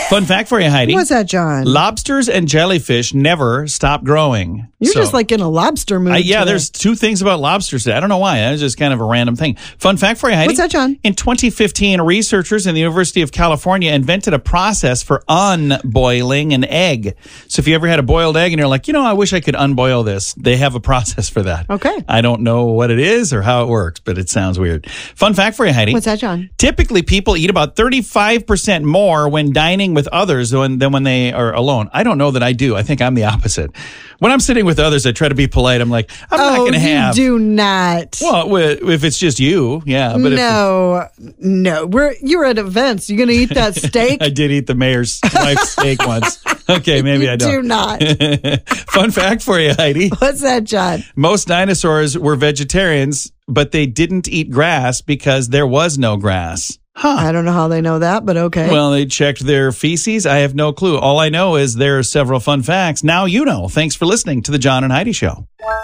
Fun fact for you, Heidi. What's that, John? Lobsters and jellyfish never stop growing. You're just like in a lobster mood. Yeah, today. there's two things about lobsters today. I don't know why. That's just kind of a random thing. Fun fact for you, Heidi. What's that, John? In 2015, researchers in the University of California invented a process for unboiling an egg. So if you ever had a boiled egg and you're like, I wish I could unboil this, they have a process for that. Okay. I don't know what it is or how it works, but it sounds weird. Fun fact for you, Heidi. What's that, John? Typically, people eat about 35% more when dining with others than when they are alone. I don't know that I do. I think I'm the opposite. When I'm sitting with others, I try to be polite. I'm like, I'm not going to have. You do not. Well, if it's just you, yeah. But no. You're at events. You're going to eat that steak? I did eat the mayor's wife's steak once. Okay, maybe I don't. Do not. Fun fact for you, Heidi. What's that, John? Most dinosaurs were vegetarians, but they didn't eat grass because there was no grass. Huh. I don't know how they know that, but okay. Well, they checked their feces. I have no clue. All I know is there are several fun facts. Now you know. Thanks for listening to the John and Heidi Show.